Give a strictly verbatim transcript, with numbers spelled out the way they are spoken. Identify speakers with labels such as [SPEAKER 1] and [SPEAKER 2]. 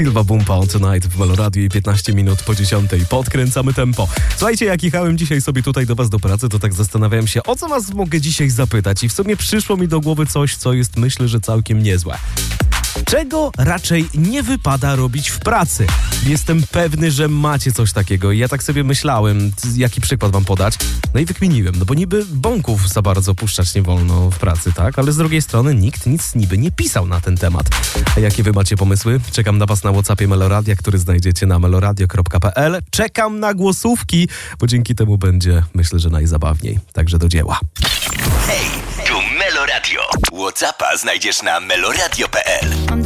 [SPEAKER 1] Silva Bumpa on Tonight w Meloradiu i piętnaście minut po dziesiątej. Podkręcamy tempo. Słuchajcie, jak jechałem dzisiaj sobie tutaj do was do pracy, to tak zastanawiałem się, o co was mogę dzisiaj zapytać i w sumie przyszło mi do głowy coś, co jest, myślę, że całkiem niezłe. Czego raczej nie wypada robić w pracy? Jestem pewny, że macie coś takiego i ja tak sobie myślałem, jaki przykład wam podać. No i wykminiłem, no bo niby bąków za bardzo puszczać nie wolno w pracy, tak? Ale z drugiej strony nikt nic niby nie pisał na ten temat. A jakie wy macie pomysły? Czekam na was na WhatsAppie Meloradia, który znajdziecie na meloradio kropka p l. Czekam na głosówki, bo dzięki temu będzie, myślę, że najzabawniej. Także do dzieła.
[SPEAKER 2] Hej, tu Meloradio. WhatsAppa znajdziesz na meloradio kropka p l.